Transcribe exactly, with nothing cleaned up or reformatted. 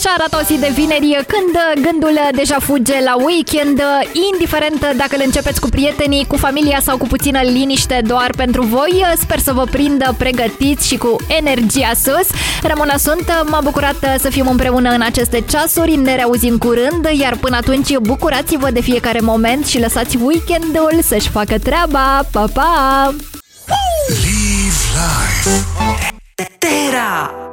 Așa arată o zi de vineri, când gândul deja fuge la weekend, indiferent dacă îl începeți cu prietenii, cu familia sau cu puțină liniște doar pentru voi. Sper să vă prindă pregătiți și cu energia sus. Ramona sunt, m-a bucurat să fim împreună în aceste ceasuri, ne reauzim curând, iar până atunci bucurați-vă de fiecare moment și lăsați weekendul să-și facă treaba. Pa, pa! Live life. Terra!